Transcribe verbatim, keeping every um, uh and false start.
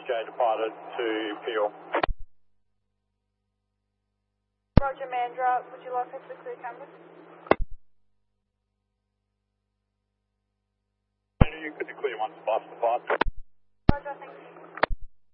J departed to Peel. Roger, Mandra, would you like us to clear cameras? You could clear once past the departure.